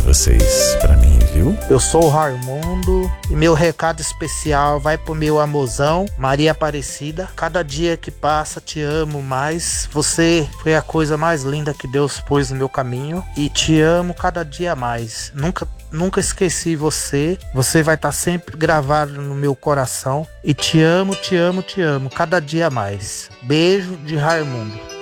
vocês pra mim, viu? Eu sou o Raimundo e meu recado especial vai pro meu amorzão, Maria Aparecida. Cada dia que passa te amo mais. Você foi a coisa mais linda que Deus pôs no meu caminho e te amo cada dia mais. Nunca esqueci você. Você vai estar sempre gravado no meu coração e te amo, te amo, te amo cada dia mais. Beijo de Raimundo.